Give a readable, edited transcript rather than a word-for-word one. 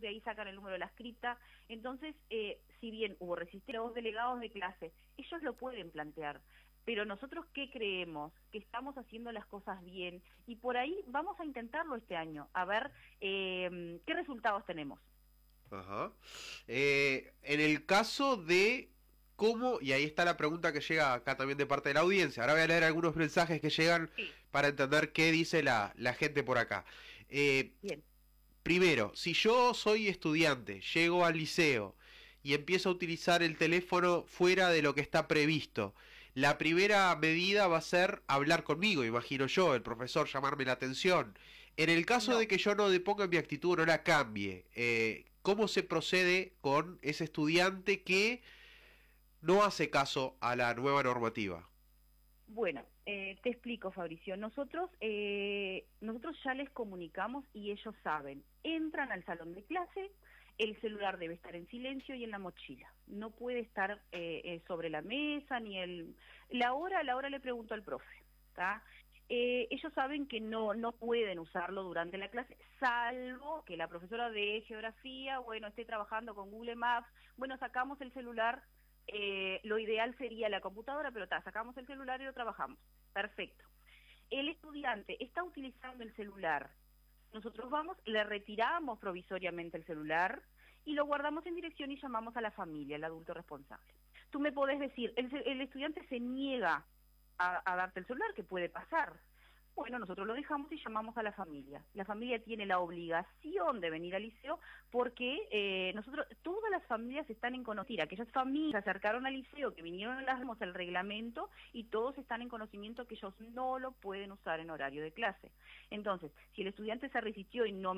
de ahí sacan el número de la cripta. Entonces, si bien hubo resistencia a los delegados de clase, ellos lo pueden plantear. Pero nosotros, ¿qué creemos? Que estamos haciendo las cosas bien y por ahí vamos a intentarlo este año, a ver qué resultados tenemos. Ajá. En el caso de cómo, y ahí está la pregunta que llega acá también de parte de la audiencia, ahora voy a leer algunos mensajes que llegan Sí, para entender qué dice la gente por acá. bien. Primero, si yo soy estudiante, llego al liceo y empiezo a utilizar el teléfono fuera de lo que está previsto, la primera medida va a ser hablar conmigo, imagino yo, el profesor llamarme la atención. En el caso de No. que yo no deponga mi actitud o no la cambie, ¿cómo se procede con ese estudiante que no hace caso a la nueva normativa? Bueno, te explico, Fabricio. Nosotros ya les comunicamos y ellos saben. Entran al salón de clase, el celular debe estar en silencio y en la mochila. No puede estar sobre la mesa ni la hora le pregunto al profe, ¿tá? Ellos saben que no pueden usarlo durante la clase, salvo que la profesora de geografía, bueno, esté trabajando con Google Maps, bueno, sacamos el celular. Lo ideal sería la computadora, pero sacamos el celular y lo trabajamos. Perfecto. El estudiante está utilizando el celular. Nosotros vamos, le retiramos provisoriamente el celular y lo guardamos en dirección y llamamos a la familia, el adulto responsable. Tú me podés decir, el estudiante se niega a darte el celular, que puede pasar. Bueno, nosotros lo dejamos y llamamos a la familia. La familia tiene la obligación de venir al liceo porque todas las familias están en conocimiento. Aquellas familias se acercaron al liceo, que vinieron a darnos el reglamento y todos están en conocimiento que ellos no lo pueden usar en horario de clase. Entonces, si el estudiante se resistió y no